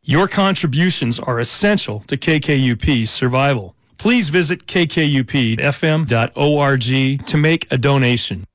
Your contributions are essential to KKUP's survival. Please visit kkupfm.org to make a donation.